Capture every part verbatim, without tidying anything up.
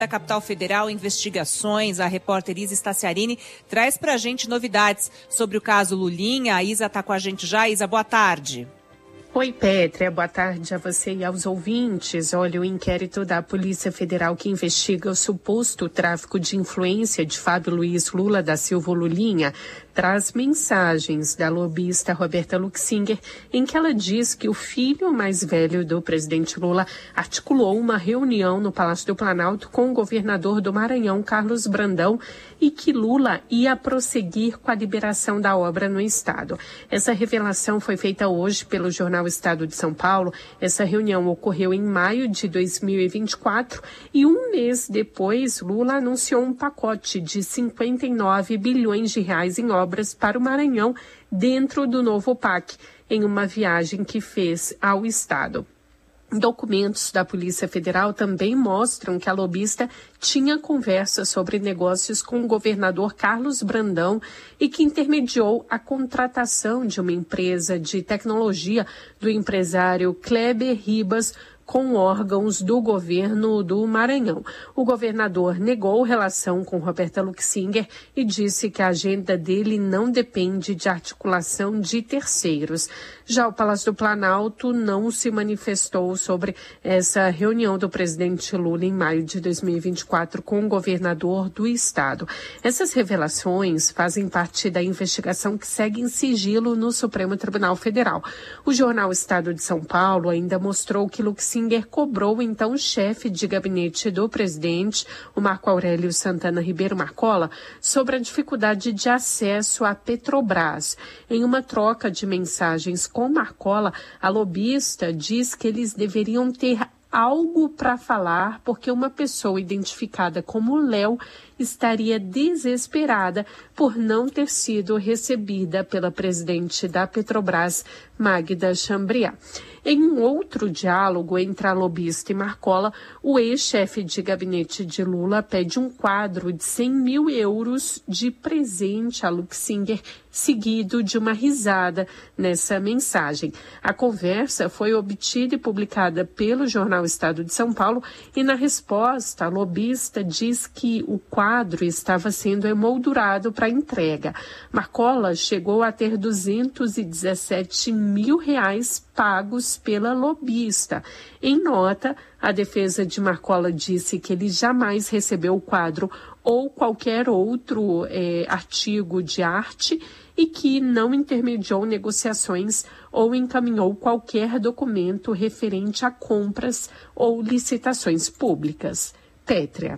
Da capital federal, investigações, a repórter Isa Staciarini traz pra gente novidades sobre o caso Lulinha. A Isa está com a gente já. Isa, boa tarde. Oi, Pétria, boa tarde a você e aos ouvintes. Olha, o inquérito da Polícia Federal que investiga o suposto tráfico de influência de Fábio Luiz Lula da Silva Lulinha traz mensagens da lobista Roberta Luxinger, em que ela diz que o filho mais velho do presidente Lula articulou uma reunião no Palácio do Planalto com o governador do Maranhão, Carlos Brandão, e que Lula ia prosseguir com a liberação da obra no estado. Essa revelação foi feita hoje pelo jornal Estado de São Paulo. Essa reunião ocorreu em maio de dois mil e vinte e quatro e um mês depois, Lula anunciou um pacote de cinquenta e nove bilhões de reais em obras para o Maranhão dentro do novo P A C, em uma viagem que fez ao estado. Documentos da Polícia Federal também mostram que a lobista tinha conversa sobre negócios com o governador Carlos Brandão e que intermediou a contratação de uma empresa de tecnologia do empresário Kleber Ribas com órgãos do governo do Maranhão. O governador negou relação com Roberta Luxinger e disse que a agenda dele não depende de articulação de terceiros. Já o Palácio do Planalto não se manifestou sobre essa reunião do presidente Lula em maio de dois mil e vinte e quatro com o governador do estado. Essas revelações fazem parte da investigação que segue em sigilo no Supremo Tribunal Federal. O jornal Estado de São Paulo ainda mostrou que Luxinger cobrou então o chefe de gabinete do presidente, o Marco Aurélio Santana Ribeiro Marcola, sobre a dificuldade de acesso à Petrobras. Em uma troca de mensagens com Marcola, a lobista diz que eles deveriam ter algo para falar porque uma pessoa identificada como Léo estaria desesperada por não ter sido recebida pela presidente da Petrobras, Magda Chambriard. Em um outro diálogo entre a lobista e Marcola, o ex-chefe de gabinete de Lula pede um quadro de cem mil euros de presente a Luxinger, seguido de uma risada nessa mensagem. A conversa foi obtida e publicada pelo jornal Estado de São Paulo e, na resposta, a lobista diz que o quadro estava sendo emoldurado para entrega. Marcola chegou a ter duzentos e dezessete mil reais pagos pela lobista. Em nota, a defesa de Marcola disse que ele jamais recebeu o quadro ou qualquer outro eh, artigo de arte e que não intermediou negociações ou encaminhou qualquer documento referente a compras ou licitações públicas. Pétria.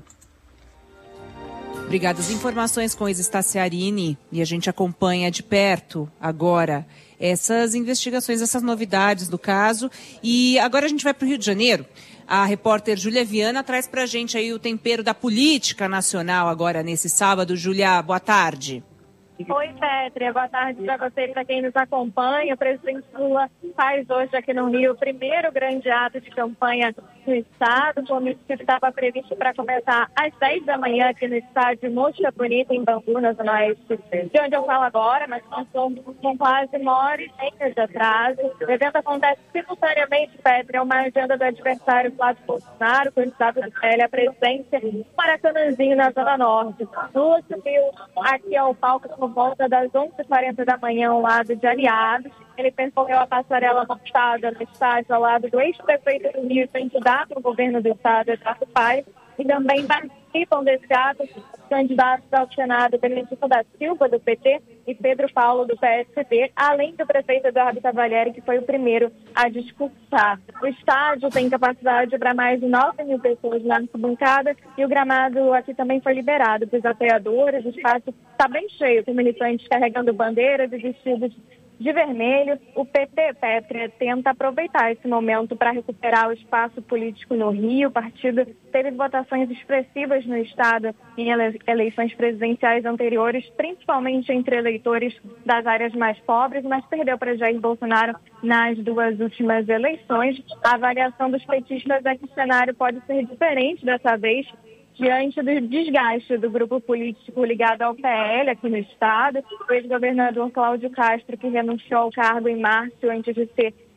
Obrigada. As informações com Isa Staciarini, e a gente acompanha de perto agora essas investigações, essas novidades do caso. E agora a gente vai para o Rio de Janeiro. A repórter Júlia Viana traz para a gente aí o tempero da política nacional agora nesse sábado. Júlia, boa tarde. Oi, Pétria. Boa tarde para você e para quem nos acompanha. O presidente Lula faz hoje aqui no Rio o primeiro grande ato de campanha no estado. O comício estava previsto para começar às dez da manhã aqui no estádio Mocha Bonita, em Bangu, na Zona Oeste, de onde eu falo agora, mas com quase uma hora e meia de atraso. O evento acontece simultaneamente, Pétria, uma agenda do adversário Flávio Bolsonaro, candidato do P L à presidência, no Maracanãzinho, na Zona Norte. Lula subiu aqui ao palco por volta das onze e quarenta da manhã ao lado de aliados. Ele percorreu a passarela montada no estádio ao lado do ex-prefeito do Rio, candidato ao governo do estado, Eduardo Paes, e também participam desse ato os candidatos ao Senado, Benedito da Silva, do P T, e Pedro Paulo, do P S B, além do prefeito Eduardo Cavalieri, que foi o primeiro a discursar. O estádio tem capacidade para mais de nove mil pessoas na arquibancada e o gramado aqui também foi liberado para os apoiadores. O espaço está bem cheio, com militantes carregando bandeiras e vestidos de vermelho. O P T, Pétria, tenta aproveitar esse momento para recuperar o espaço político no Rio. O partido teve votações expressivas no estado em ele- eleições presidenciais anteriores, principalmente entre eleitores das áreas mais pobres, mas perdeu para Jair Bolsonaro nas duas últimas eleições. A avaliação dos petistas é que o cenário pode ser diferente dessa vez, diante do desgaste do grupo político ligado ao P L aqui no estado. O ex-governador Cláudio Castro, que renunciou ao cargo em março antes de ser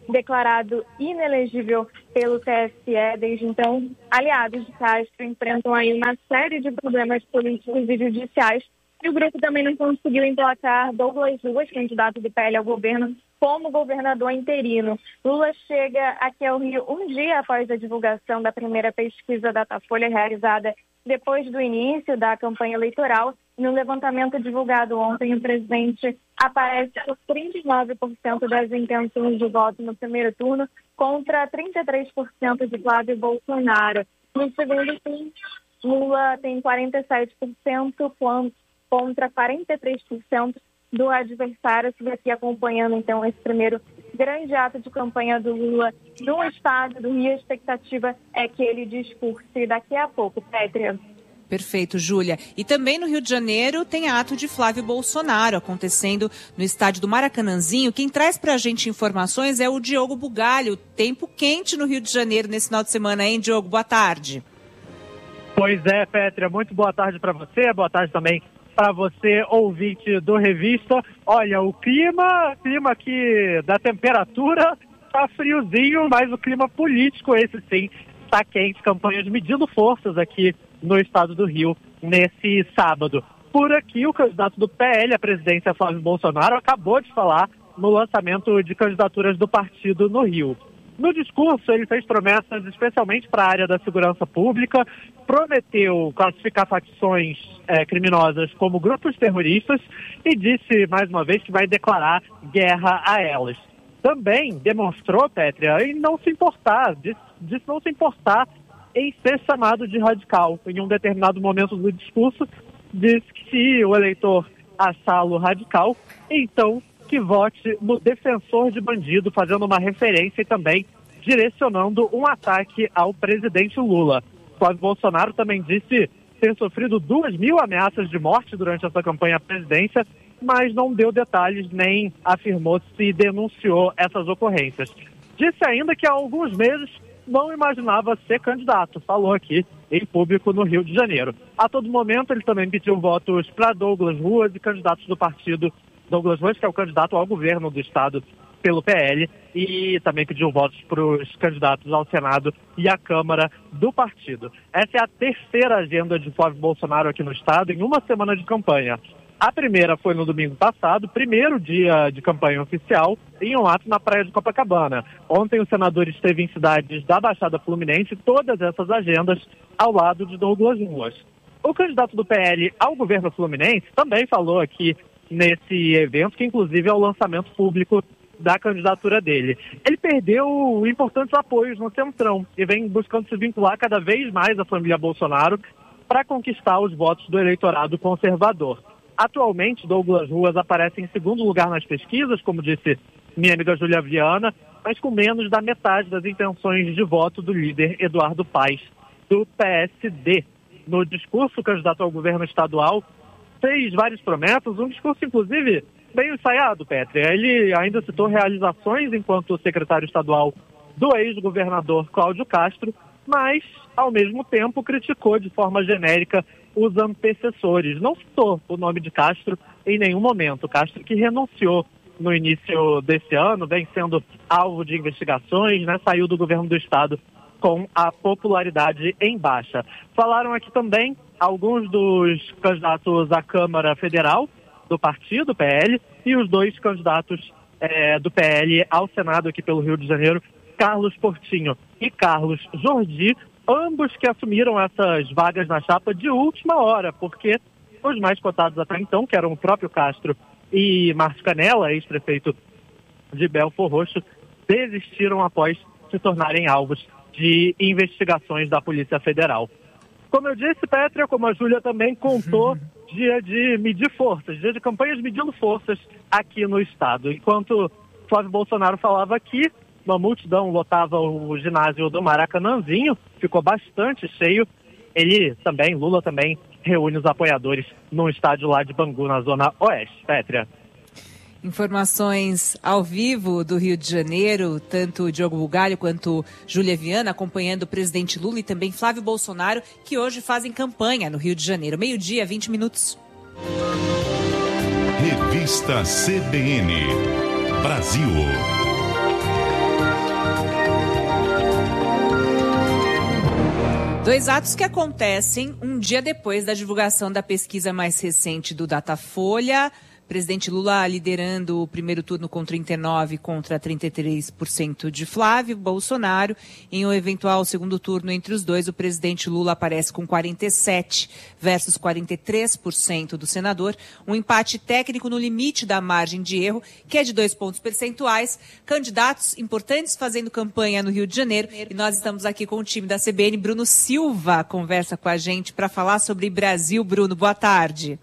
declarado inelegível pelo T S E. Desde então, aliados de Castro enfrentam aí uma série de problemas políticos e judiciais. E o grupo também não conseguiu emplacar Douglas Ruas, candidato do P L ao governo, como governador interino. Lula chega aqui ao Rio um dia após a divulgação da primeira pesquisa Datafolha realizada depois do início da campanha eleitoral. No levantamento divulgado ontem, o presidente aparece por trinta e nove por cento das intenções de voto no primeiro turno, contra trinta e três por cento de Flávio Bolsonaro. No segundo turno, Lula tem quarenta e sete por cento contra quarenta e três por cento do adversário. Se aqui acompanhando, então, esse primeiro grande ato de campanha do Lula no estado do Rio. A expectativa é que ele discurse daqui a pouco. Pétria. Perfeito, Júlia. E também no Rio de Janeiro tem ato de Flávio Bolsonaro acontecendo no estádio do Maracanãzinho. Quem traz pra gente informações é o Diogo Bugalho. Tempo quente no Rio de Janeiro nesse final de semana, hein, Diogo? Boa tarde. Pois é, Pétria. Muito boa tarde para você. Boa tarde também para você, ouvinte do Revista. Olha, o clima, clima aqui da temperatura tá friozinho, mas o clima político, esse sim, tá quente. Campanhas medindo forças aqui no estado do Rio nesse sábado. Por aqui, o candidato do P L à presidência, Flávio Bolsonaro, acabou de falar no lançamento de candidaturas do partido no Rio. No discurso, ele fez promessas especialmente para a área da segurança pública, prometeu classificar facções é, criminosas como grupos terroristas e disse, mais uma vez, que vai declarar guerra a elas. Também demonstrou, Pétria, em não se importar, disse, disse não se importar em ser chamado de radical. Em um determinado momento do discurso, disse que se o eleitor achá-lo radical, então que vote no defensor de bandido, fazendo uma referência e também direcionando um ataque ao presidente Lula. Flávio Bolsonaro também disse ter sofrido duas mil ameaças de morte durante essa campanha à presidência, mas não deu detalhes nem afirmou se denunciou essas ocorrências. Disse ainda que há alguns meses não imaginava ser candidato, falou aqui em público no Rio de Janeiro. A todo momento ele também pediu votos para Douglas Ruas e candidatos do partido Douglas Ruas, que é o candidato ao governo do estado pelo P L, e também pediu votos para os candidatos ao Senado e à Câmara do partido. Essa é a terceira agenda de Flávio Bolsonaro aqui no estado em uma semana de campanha. A primeira foi no domingo passado, primeiro dia de campanha oficial, em um ato na praia de Copacabana. Ontem o senador esteve em cidades da Baixada Fluminense, todas essas agendas ao lado de Douglas Ruas. O candidato do P L ao governo fluminense também falou aqui nesse evento, que inclusive é o lançamento público da candidatura dele. Ele perdeu importantes apoios no Centrão e vem buscando se vincular cada vez mais à família Bolsonaro para conquistar os votos do eleitorado conservador. Atualmente, Douglas Ruas aparece em segundo lugar nas pesquisas, como disse minha amiga Júlia Viana, mas com menos da metade das intenções de voto do líder Eduardo Paes, do P S D. No discurso, o candidato ao governo estadual fez várias promessas, um discurso, inclusive, bem ensaiado, Pétria. Ele ainda citou realizações enquanto secretário estadual do ex-governador Cláudio Castro, mas, ao mesmo tempo, criticou de forma genérica os antecessores. Não citou o nome de Castro em nenhum momento. Castro que renunciou no início desse ano, vem sendo alvo de investigações, né? Saiu do governo do estado com a popularidade em baixa. Falaram aqui também alguns dos candidatos à Câmara Federal do partido, P L, e os dois candidatos é, do P L ao Senado aqui pelo Rio de Janeiro, Carlos Portinho e Carlos Jordi, ambos que assumiram essas vagas na chapa de última hora, porque os mais cotados até então, que eram o próprio Castro e Márcio Canella, ex-prefeito de Belfor Roxo, desistiram após se tornarem alvos de investigações da Polícia Federal. Como eu disse, Pétria, como a Júlia também contou, dia de medir forças, dia de campanhas medindo forças aqui no estado. Enquanto Flávio Bolsonaro falava aqui, uma multidão lotava o ginásio do Maracanãzinho, ficou bastante cheio. Ele também, Lula também, reúne os apoiadores num estádio lá de Bangu, na zona oeste. Pétria. Informações ao vivo do Rio de Janeiro, tanto Diogo Bugalho quanto Júlia Viana acompanhando o presidente Lula e também Flávio Bolsonaro, que hoje fazem campanha no Rio de Janeiro. Meio-dia, vinte minutos. Revista C B N Brasil. Dois atos que acontecem um dia depois da divulgação da pesquisa mais recente do Datafolha. Presidente Lula liderando o primeiro turno com trinta e nove por cento contra trinta e três por cento de Flávio Bolsonaro. Em um eventual segundo turno entre os dois, o presidente Lula aparece com quarenta e sete por cento versus quarenta e três por cento do senador. Um empate técnico no limite da margem de erro, que é de dois pontos percentuais. Candidatos importantes fazendo campanha no Rio de Janeiro. E nós estamos aqui com o time da C B N. Bruno Silva conversa com a gente para falar sobre Brasil. Bruno, boa tarde.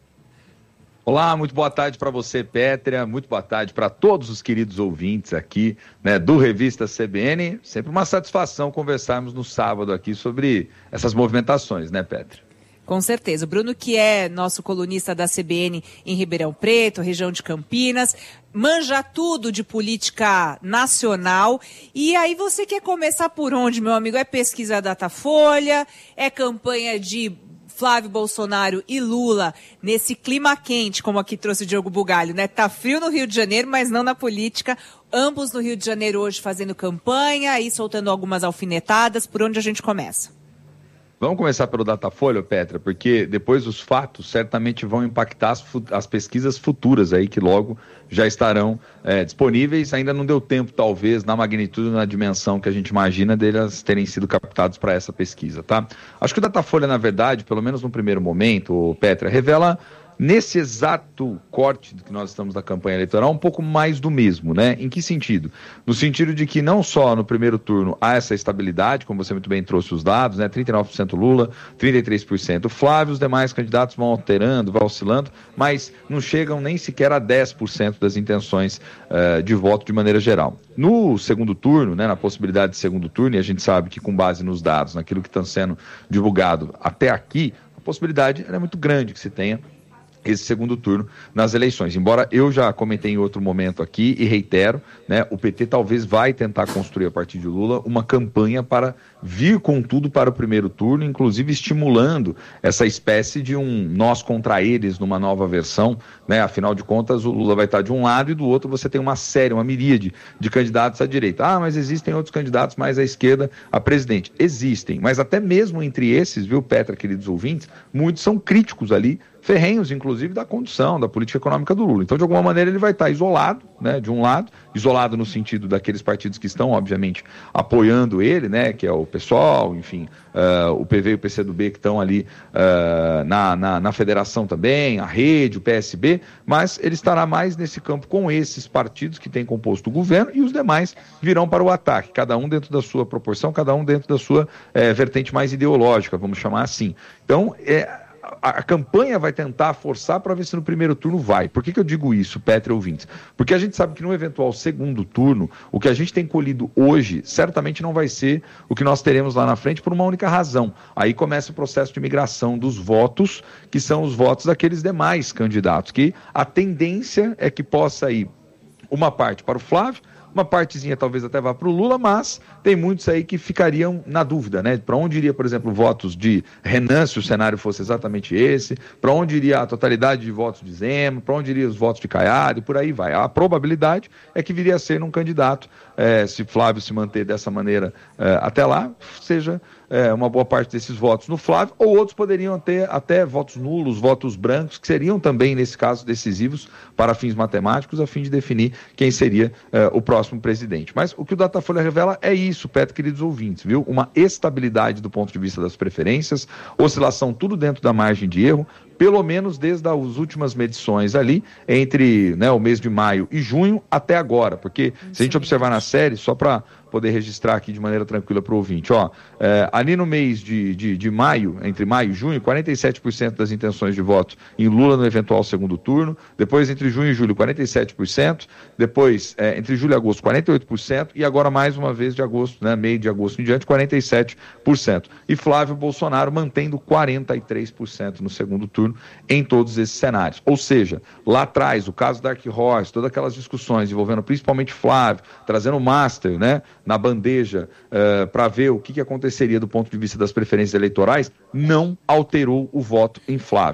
Olá, muito boa tarde para você, Pétria, muito boa tarde para todos os queridos ouvintes aqui, né, do Revista C B N. Sempre uma satisfação conversarmos no sábado aqui sobre essas movimentações, né, Pétria? Com certeza. O Bruno, que é nosso colunista da C B N em Ribeirão Preto, região de Campinas, manja tudo de política nacional. E aí você quer começar por onde, meu amigo? É pesquisa Datafolha, é campanha de Flávio Bolsonaro e Lula nesse clima quente, como aqui trouxe o Diogo Bugalho, né? Tá frio no Rio de Janeiro, mas não na política. Ambos no Rio de Janeiro hoje fazendo campanha e soltando algumas alfinetadas. Por onde a gente começa? Vamos começar pelo Datafolha, Petra, porque depois os fatos certamente vão impactar as, as pesquisas futuras aí, que logo já estarão é, disponíveis. Ainda não deu tempo, talvez, na magnitude, na dimensão que a gente imagina delas terem sido captados para essa pesquisa, tá? Acho que o Datafolha, na verdade, pelo menos no primeiro momento, Petra, revela nesse exato corte que nós estamos da campanha eleitoral, um pouco mais do mesmo, né? Em que sentido? No sentido de que não só no primeiro turno há essa estabilidade, como você muito bem trouxe os dados, né? trinta e nove por cento Lula, trinta e três por cento Flávio, os demais candidatos vão alterando, vão oscilando, mas não chegam nem sequer a dez por cento das intenções uh, de voto de maneira geral. No segundo turno, né, na possibilidade de segundo turno, e a gente sabe que com base nos dados, naquilo que está sendo divulgado até aqui, a possibilidade é muito grande que se tenha esse segundo turno nas eleições. Embora eu já comentei em outro momento aqui e reitero, né, o P T talvez vai tentar construir a partir de Lula uma campanha para vir com tudo para o primeiro turno, inclusive estimulando essa espécie de um nós contra eles numa nova versão, né? Afinal de contas o Lula vai estar de um lado e do outro você tem uma série, uma miríade de candidatos à direita. Ah, mas existem outros candidatos mais à esquerda a presidente. Existem, mas até mesmo entre esses, viu, Petra, queridos ouvintes, muitos são críticos ali, ferrenhos, inclusive, da condução, da política econômica do Lula. Então, de alguma maneira, ele vai estar isolado, né, de um lado, isolado no sentido daqueles partidos que estão, obviamente, apoiando ele, né, que é o PSOL, enfim, uh, o P V e o P C do B que estão ali uh, na, na, na federação também, a Rede, o P S B, mas ele estará mais nesse campo com esses partidos que têm composto o governo e os demais virão para o ataque, cada um dentro da sua proporção, cada um dentro da sua eh, vertente mais ideológica, vamos chamar assim. Então, é... A, a campanha vai tentar forçar para ver se no primeiro turno vai. Por que que eu digo isso, Petra, ouvintes? Porque a gente sabe que no eventual segundo turno, o que a gente tem colhido hoje, certamente não vai ser o que nós teremos lá na frente por uma única razão. Aí começa o processo de migração dos votos, que são os votos daqueles demais candidatos, que a tendência é que possa ir uma parte para o Flávio, uma partezinha talvez até vá para o Lula, mas tem muitos aí que ficariam na dúvida, né? Para onde iria, por exemplo, votos de Renan, se o cenário fosse exatamente esse, para onde iria a totalidade de votos de Zema, para onde iria os votos de Caiado, e por aí vai. A probabilidade é que viria a ser num candidato, é, se Flávio se manter dessa maneira é, até lá, seja é, uma boa parte desses votos no Flávio, ou outros poderiam ter até votos nulos, votos brancos, que seriam também, nesse caso, decisivos para fins matemáticos, a fim de definir quem seria é, o próximo presidente. Mas o que o Datafolha revela é isso, Petro, queridos ouvintes, viu? Uma estabilidade do ponto de vista das preferências, oscilação tudo dentro da margem de erro, pelo menos desde as últimas medições ali, entre, né, o mês de maio e junho até agora, porque se a gente observar na série, só para poder registrar aqui de maneira tranquila para o ouvinte, ó, é, ali no mês de, de, de maio, entre maio e junho, quarenta e sete por cento das intenções de voto em Lula no eventual segundo turno, depois entre junho e julho, quarenta e sete por cento, depois é, entre julho e agosto, quarenta e oito por cento, e agora mais uma vez de agosto, né, meio de agosto em diante, quarenta e sete por cento. E Flávio Bolsonaro mantendo quarenta e três por cento no segundo turno em todos esses cenários. Ou seja, lá atrás, o caso Dark Horse, todas aquelas discussões envolvendo principalmente Flávio, trazendo o Master, né, na bandeja uh, para ver o que, que aconteceria do ponto de vista das preferências eleitorais, não alterou o voto em Flávio.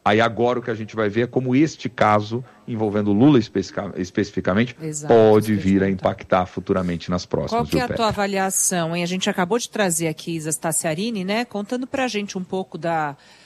Aí agora o que a gente vai ver é como este caso, envolvendo Lula especifica- especificamente, Exato, pode vir a impactar futuramente nas próximas. Qual que é a viu, tua Petra? avaliação, hein? A gente acabou de trazer aqui Isa Staciarini, né, contando pra gente um pouco da,